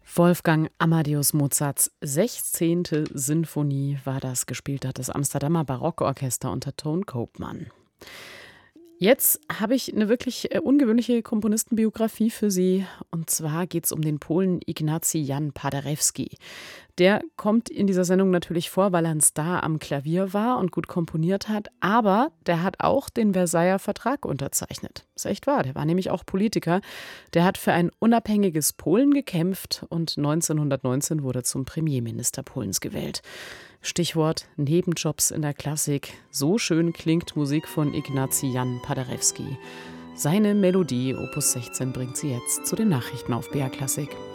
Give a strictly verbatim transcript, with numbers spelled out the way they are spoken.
Wolfgang Amadeus Mozarts sechzehnte. Sinfonie war das, gespielt hat das Amsterdamer Barockorchester unter Ton Koopman. Jetzt habe ich eine wirklich äh, ungewöhnliche Komponistenbiografie für Sie. Und zwar geht es um den Polen Ignacy Jan Paderewski. Der kommt in dieser Sendung natürlich vor, weil er ein Star am Klavier war und gut komponiert hat. Aber der hat auch den Versailler Vertrag unterzeichnet. Ist echt wahr, der war nämlich auch Politiker. Der hat für ein unabhängiges Polen gekämpft und neunzehnhundertneunzehn wurde zum Premierminister Polens gewählt. Stichwort Nebenjobs in der Klassik. So schön klingt Musik von Ignacy Jan Paderewski. Seine Melodie, Opus sechzehn, bringt sie jetzt zu den Nachrichten auf B R Klassik.